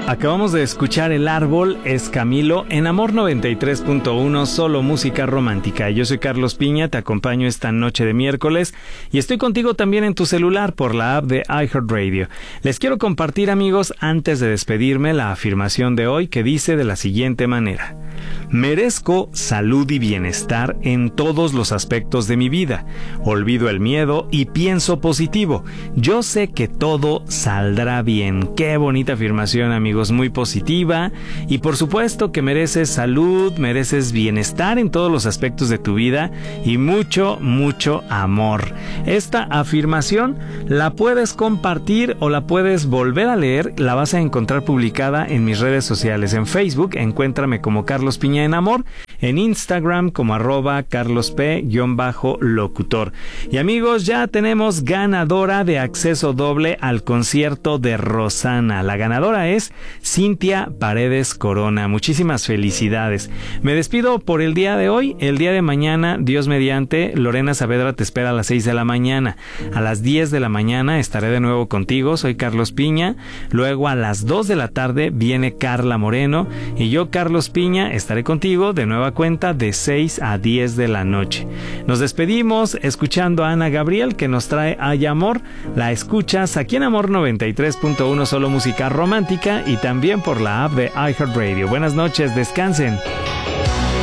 Acabamos de escuchar El Árbol es Camilo en Amor 93.1, solo música romántica. Yo soy Carlos Piña, te acompaño esta noche de miércoles y estoy contigo también en tu celular por la app de iHeartRadio. Les quiero compartir, amigos, antes de despedirme, la afirmación de hoy que dice de la siguiente manera: merezco salud y bienestar en todos los aspectos de mi vida. Olvido el miedo y pienso positivo. Yo sé que todo saldrá bien. Qué bonita afirmación, amigos, muy positiva. Y por supuesto que mereces salud, mereces bienestar en todos los aspectos de tu vida y mucho, mucho amor. Esta afirmación la puedes compartir o la puedes volver a leer. La vas a encontrar publicada en mis redes sociales. En Facebook, encuéntrame como Carlos Piña en Amor. En Instagram como @carlosp_locutor. Y amigos, ya tenemos ganadora de acceso doble al concierto de Rosana. La ganadora es Cintia Paredes Corona. Muchísimas felicidades. Me despido por el día de hoy. El día de mañana, Dios mediante, Lorena Saavedra te espera a las 6 de la mañana. A las 10 de la mañana estaré de nuevo contigo. Soy Carlos Piña. Luego a las 2 de la tarde viene Carla Moreno. Y yo, Carlos Piña, estaré contigo de nueva cuenta de 6 a 10 de la noche. Nos despedimos escuchando a Ana Gabriel, que nos trae Hay Amor. La escuchas aquí en Amor 93.1, solo música romántica, y también por la app de iHeartRadio. Buenas noches, descansen.